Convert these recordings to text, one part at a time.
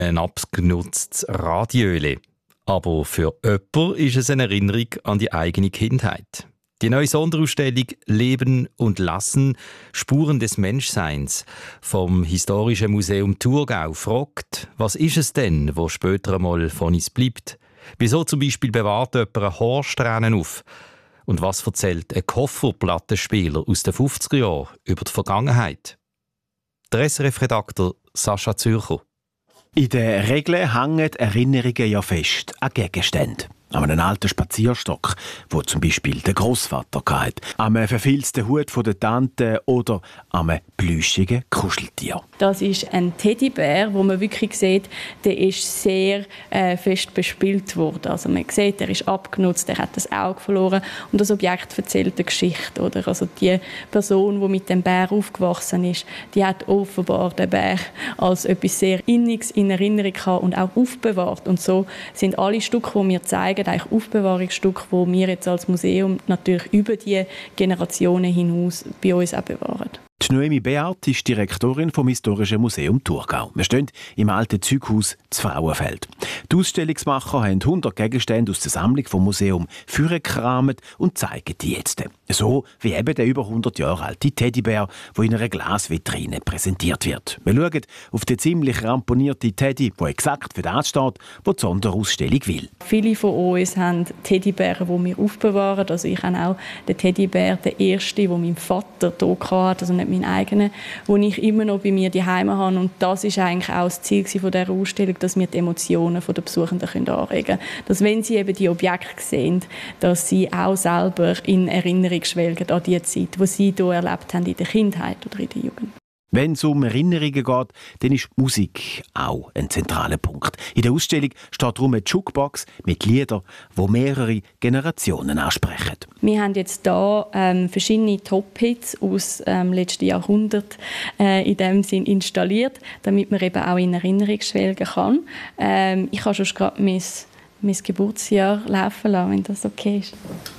ein abgenutztes Radiöli. Aber für jemanden ist es eine Erinnerung an die eigene Kindheit. Die neue Sonderausstellung «Leben und Lassen – Spuren des Menschseins» vom Historischen Museum Thurgau fragt, was ist es denn, wo später einmal von uns bleibt? Wieso zum Beispiel bewahrt jemand eine Haarsträhne auf? Und was erzählt ein Kofferplattenspieler aus den 50er Jahren über die Vergangenheit? Der SRF-Redakteur Sascha Zürcher. In der Regel hängen Erinnerungen ja fest an Gegenständen. An einem alten Spazierstock, wo zum Beispiel der Großvater hatte, an einem verfilzten Hut von der Tante oder an einem plüschigen Kuscheltier. Das ist ein Teddybär, wo man wirklich sieht, der ist sehr fest bespielt worden. Also man sieht, er ist abgenutzt, er hat das Auge verloren und das Objekt erzählt eine Geschichte. Oder? Also die Person, die mit dem Bär aufgewachsen ist, die hat offenbar den Bär als etwas sehr Inniges in Erinnerung gehabt und auch aufbewahrt. Und so sind alle Stücke, die wir zeigen, eigentlich Aufbewahrungsstücke, die wir jetzt als Museum natürlich über die Generationen hinaus bei uns auch bewahren. Die Noemi Beat ist Direktorin vom Historischen Museum Thurgau. Wir stehen im alten Zeughaus zu Frauenfeld. Die Ausstellungsmacher haben 100 Gegenstände aus der Sammlung vom Museum vorgekramt und zeigen die jetzt. So wie eben der über 100 Jahre alte Teddybär, der in einer Glasvitrine präsentiert wird. Wir schauen auf den ziemlich ramponierten Teddy, der exakt für das steht, was die Sonderausstellung will. Viele von uns haben Teddybären, die wir aufbewahren. Also ich habe auch den Teddybär, den ersten, den mein Vater hier hatte, also nicht meinen eigenen, den ich immer noch bei mir daheim habe. Und das ist eigentlich auch das Ziel von dieser Ausstellung, dass wir die Emotionen der Besuchenden anregen können. Dass, wenn sie eben die Objekte sehen, dass sie auch selber in Erinnerung schwelgen an die Zeit, die sie hier erlebt haben in der Kindheit oder in der Jugend. Wenn es um Erinnerungen geht, dann ist Musik auch ein zentraler Punkt. In der Ausstellung steht darum eine Jukebox mit Liedern, die mehrere Generationen ansprechen. Wir haben jetzt hier verschiedene Top-Hits aus dem letzten Jahrhundert in dem Sinn installiert, damit man eben auch in Erinnerung schwelgen kann. Ich habe schon gerade mein Geburtsjahr laufen lassen, wenn das okay ist.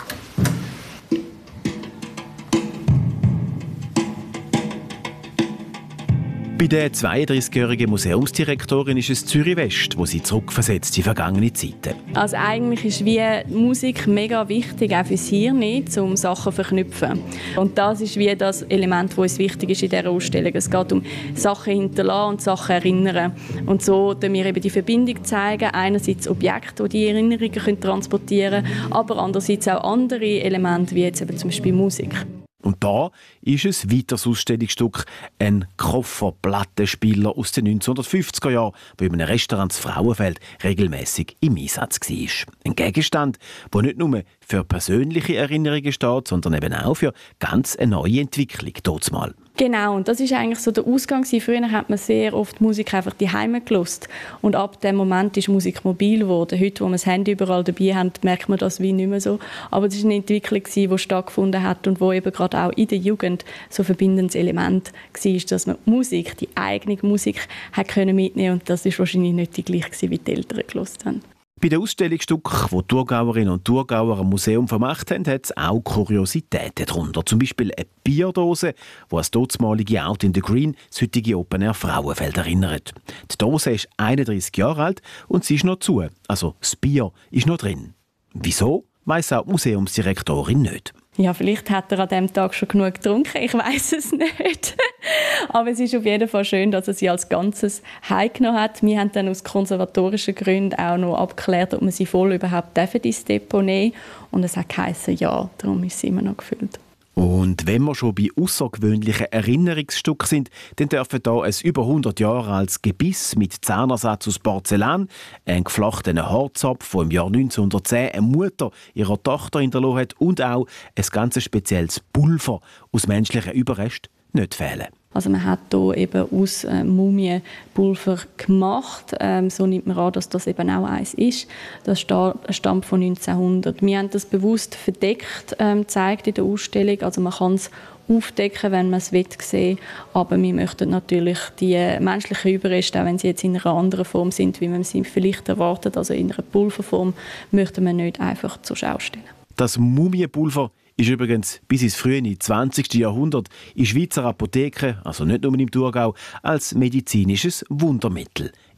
Bei der 32-jährigen Museumsdirektorin ist es Zürich West, wo sie zurückversetzt in vergangene Zeiten. Also eigentlich ist wie Musik mega wichtig, auch fürs Hirn, um Sachen zu verknüpfen. Und das ist wie das Element, das uns wichtig ist in dieser Ausstellung. Es geht um Sachen hinterlassen und Sachen erinnern. Und so zeigen wir eben die Verbindung zeigen. Einerseits Objekte, die Erinnerungen transportieren können, aber andererseits auch andere Elemente, wie jetzt eben zum Beispiel Musik. Und da ist es weiteres Ausstellungsstück, ein Kofferplattenspieler aus den 1950er Jahren, der in einem Restaurant zu Frauenfeld regelmäßig im Einsatz war. Ein Gegenstand, der nicht nur für persönliche Erinnerungen steht, sondern eben auch für ganz eine neue Entwicklung dortzumal. Genau, und das ist eigentlich so der Ausgang. Früher hat man sehr oft Musik einfach daheim gehört. Und ab dem Moment ist Musik mobil geworden. Heute, wo wir das Handy überall dabei haben, merkt man das wie nicht mehr so. Aber es war eine Entwicklung, die stattgefunden hat und wo eben gerade auch in der Jugend so ein verbindendes Element war, dass man Musik, die eigene Musik, hat mitnehmen konnte. Und das war wahrscheinlich nicht die gleiche, wie die Eltern gehört haben. Bei den Ausstellungsstücken, die Thurgauerinnen und Thurgauer am Museum vermacht haben, hat es auch Kuriositäten darunter. Zum Beispiel eine Bierdose, die an das dortmalige Out in the Green, das heutige Open Air Frauenfeld, erinnert. Die Dose ist 31 Jahre alt und sie ist noch zu. Also das Bier ist noch drin. Wieso, weiss auch die Museumsdirektorin nicht. Ja, vielleicht hat er an diesem Tag schon genug getrunken, ich weiss es nicht. Aber es ist auf jeden Fall schön, dass er sie als Ganzes heimgenommen hat. Wir haben dann aus konservatorischen Gründen auch noch abgeklärt, ob wir sie voll überhaupt ins Depot nehmen dürfen. Und es hat geheißen, ja, darum ist sie immer noch gefüllt. Und wenn wir schon bei außergewöhnlichen Erinnerungsstücken sind, dann dürfen hier ein über 100 Jahre altes Gebiss mit Zahnersatz aus Porzellan, ein geflochtener Haarzopf, der im Jahr 1910 eine Mutter ihrer Tochter hinterlassen hat und auch ein ganz spezielles Pulver aus menschlichen Überresten nicht fehlen. Also man hat hier eben aus Mumienpulver gemacht. So nimmt man an, dass das eben auch eins ist. Das stammt von 1900. Wir haben das bewusst verdeckt gezeigt in der Ausstellung. Also man kann es aufdecken, wenn man es sehen will. Aber wir möchten natürlich die menschlichen Überreste, auch wenn sie jetzt in einer anderen Form sind, wie man sie vielleicht erwartet, also in einer Pulverform, möchten wir nicht einfach zur Schau stellen. Das Mumienpulver ist übrigens bis ins frühe 20. Jahrhundert in Schweizer Apotheken, also nicht nur im Thurgau, als medizinisches Wundermittel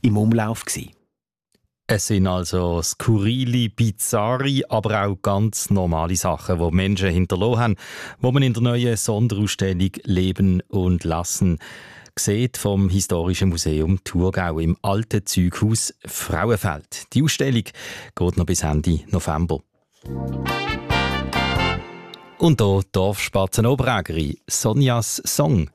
im Umlauf gewesen. Es sind also skurrile, bizarre, aber auch ganz normale Sachen, die Menschen hinterlassen haben, die man in der neuen Sonderausstellung «Leben und Lassen» sieht vom Historischen Museum Thurgau im alten Zeughaus Frauenfeld. Die Ausstellung geht noch bis Ende November. Und hier Dorfspatzen Oberägeri, Sonjas Song.